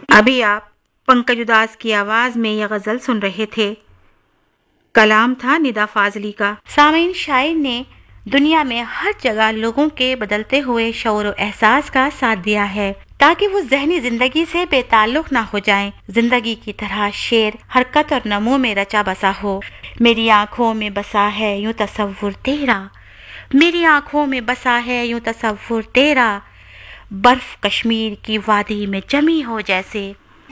अभी आप पंकज उदास की आवाज में यह गजल सुन रहे थे। कलाम था निदा फाजली का। सामीन, शायर ने दुनिया में हर जगह लोगों के बदलते हुए शऊर और एहसास का साथ दिया है ताकि वो ज़हनी जिंदगी से बेताल्लुक ना हो जाएं। जिंदगी की तरह शेर हरकत और नमो में रचा बसा हो। मेरी आंखों में बसा है यूं तसव्वुर तेरा, मेरी आंखों में बसा है यूं तसव्वुर तेरा, बर्फ कश्मीर की वादी में जमी हो जैसे।